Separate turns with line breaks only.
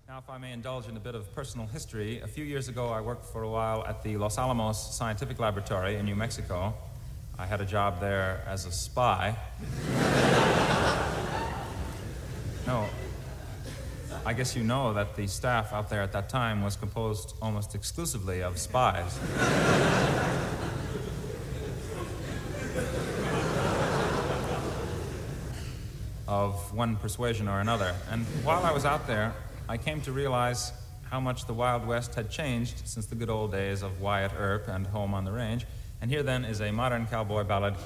Now, if I may indulge in a bit of personal history, a few years ago I worked for a while at the Los Alamos Scientific Laboratory in New Mexico. I had a job there as a spy. No, I guess you know that the staff out there at that time was composed almost exclusively of spies. Of one persuasion or another. And while I was out there, I came to realize how much the Wild West had changed since the good old days of Wyatt Earp and Home on the Range. And here then is a modern cowboy ballad